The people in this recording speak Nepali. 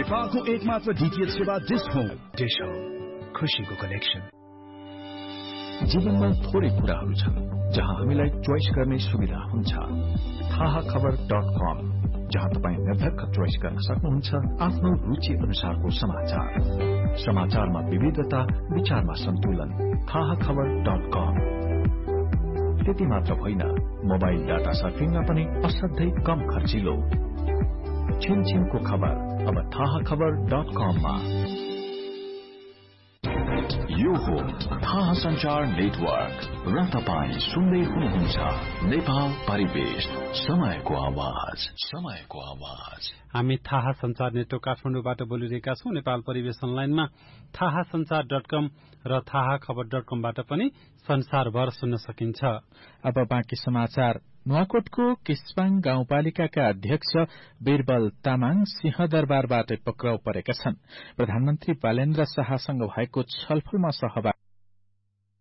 नेपालको एकमात्र डीटीएच सेवा डिश होम। डिश होम, खुशीको कनेक्सन। जीवनमा थोरै कुराहरू छन् जहाँ हामीलाई चोइस गर्ने सुविधा हुन्छ। थाहाखबर.com, जहाँ तपाईँ निर्धक्क चोइस गर्न सक्नुहुन्छ आफ्नो रुचि अनुसारको समाचार। समाचारमा विविधता, विचारमा सन्तुलन। थाहाखबर.com। त्यति मात्र होइन, मोबाइल डाटा सर्फिङमा पनि असाध्यै कम खर्चिलो। छिनछिनको खबर अब थाहाखबर.com मा। यो हो थाहा संचार नेटवर्क र तपाईँ सुन्दै हुनुहुन्छ नेपाल परिवेश, समयको आवाज, समयको आवाज। हामी थाहा संचार नेटवर्क काठमाडौँबाट बोलिरहेका छौं। नेपाल परिवेश अनलाइनमा थाहासंचार.com र थाहाखबर.com-बाट पनि संसारभर सुन्न सकिन्छ। अब बाँकी समाचार। नुवाकोटको किस्पाङ गाउँपालिकाका अध्यक्ष बीरबल तामाङ सिंहदरबारबाट पक्राउ परेका छन्। प्रधानमन्त्री बालेन्द्र शाहसँग भएको छलफलमा सहभागी